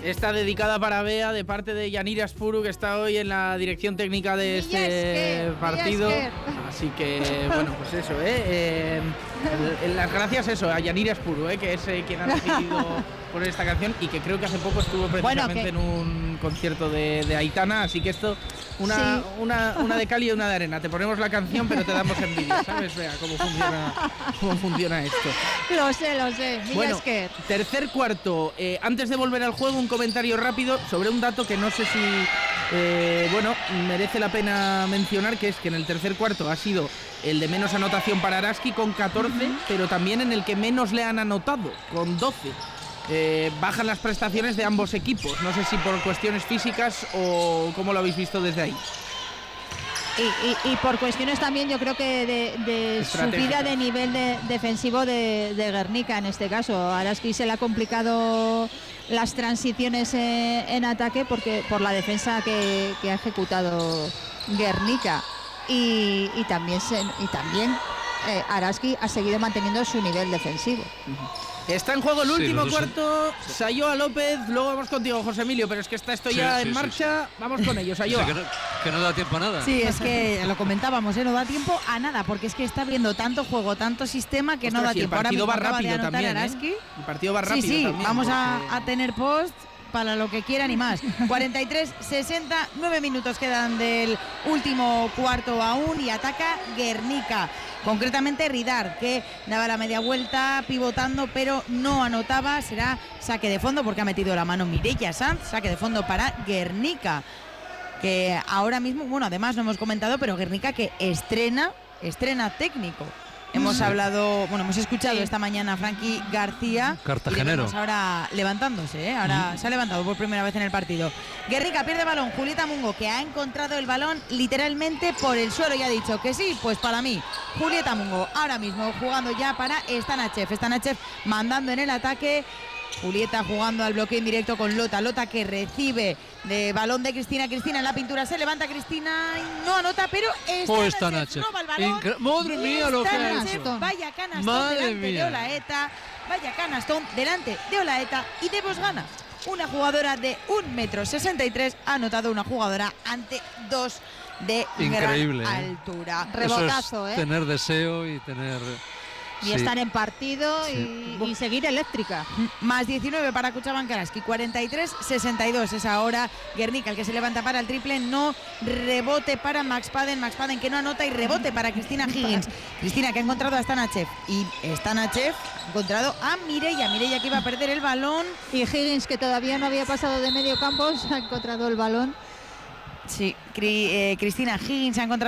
Está dedicada para Bea de parte de Yanira Spuru, que está hoy en la dirección técnica de este partido. Así que, bueno, pues eso, las gracias a Yanira Spuru, que es quien ha decidido poner esta canción y que creo que hace poco estuvo precisamente en un concierto de Aitana, así que esto, una de cal y una de arena. Te ponemos la canción, pero te damos envidia, ¿sabes? Vea cómo funciona esto. Lo sé. Bueno, tercer cuarto. Antes de volver al juego, un comentario rápido sobre un dato que no sé si merece la pena mencionar, que es que en el tercer cuarto ha sido el de menos anotación para Araski con 14, pero también en el que menos le han anotado, con 12. Bajan las prestaciones de ambos equipos. No sé si por cuestiones físicas o cómo lo habéis visto desde ahí. Y por cuestiones también, yo creo que de subida de nivel defensivo de Guernica en este caso. A Araski se le ha complicado las transiciones en ataque por la defensa que ha ejecutado Guernica. Y también Araski ha seguido manteniendo su nivel defensivo. Está en juego el último cuarto. Sayoa López, luego vamos contigo, José Emilio, pero es que está esto ya en marcha. Sí. Vamos con ellos, Sayoa. Que no da tiempo a nada. Sí, es que lo comentábamos, no da tiempo a nada, porque es que está viendo tanto juego, tanto sistema que no da tiempo. El partido va rápido también. El partido va rápido. Sí, también, vamos a tener post para lo que quieran y más. 43-60, 9 minutos quedan del último cuarto aún y ataca Guernica. Concretamente Ridar, que daba la media vuelta pivotando, pero no anotaba. Será saque de fondo porque ha metido la mano Mireia Sanz. Saque de fondo para Guernica, que ahora mismo, además no hemos comentado, pero Guernica que estrena técnico. Hemos escuchado esta mañana a Frankie García, cartagenero, y ahora levantándose, ahora se ha levantado por primera vez en el partido. Guernica pierde balón, Julieta Mungo, que ha encontrado el balón literalmente por el suelo y ha dicho que sí, pues para mí. Julieta Mungo ahora mismo jugando ya para Stanachev mandando en el ataque. Julieta jugando al bloqueo indirecto con Lota que recibe de balón de Cristina en la pintura, se levanta Cristina y no anota, pero Stanachev roba el balón. Madre mía lo que ha hecho. Vaya canastón delante de Olaeta y de Bosgana. Una jugadora de 1,63 m ha anotado, una jugadora ante 2 de increíble, gran altura. Rebotazo, eso es tener deseo y tener... Y estar en partido y seguir eléctrica. Más 19 para Cochabamba Araski, 43-62 es ahora Guernica el que se levanta para el triple, no, rebote para Max Paden que no anota y rebote para Cristina Higgins. Cristina que ha encontrado a Stanachev y Stanachev ha encontrado a Mireia que iba a perder el balón. Y Higgins, que todavía no había pasado de medio campo, se ha encontrado el balón. Sí, Cristina Higgins ha encontrado